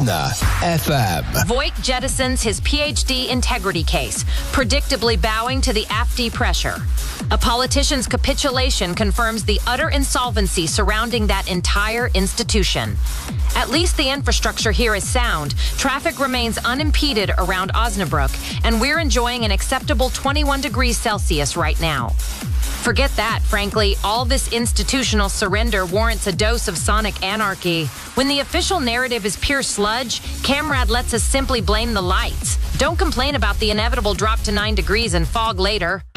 FM. Voigt jettisons his PhD integrity case, predictably bowing to the AFD pressure. A politician's capitulation confirms the utter insolvency surrounding that entire institution. At least the infrastructure here is sound. Traffic remains unimpeded around Osnabrück, and we're enjoying an acceptable 21 degrees Celsius right now. Forget that, frankly. All this institutional surrender warrants a dose of sonic anarchy. When the official narrative is pure sludge, Camrad lets us simply blame the lights. Don't complain about the inevitable drop to 9 degrees and fog later.